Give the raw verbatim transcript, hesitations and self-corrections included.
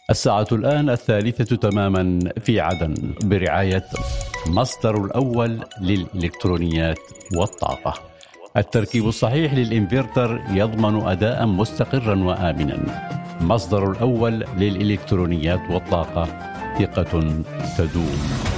الساعة الآن الثالثة تماما في عدن برعاية مصدر الأول للإلكترونيات والطاقة. التركيب الصحيح للإنفرتر يضمن أداء مستقرا وآمنا. مصدر الأول للإلكترونيات والطاقة، ثقة تدوم.